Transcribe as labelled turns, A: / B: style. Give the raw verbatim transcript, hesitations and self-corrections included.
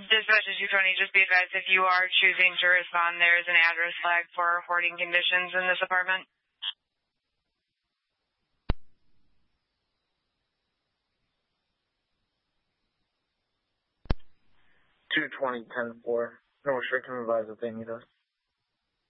A: Dispatch two twenty, just be advised if you are choosing to respond, there is an address flag for hoarding conditions in this apartment.
B: two twenty, ten four. No restriction advised if they need us.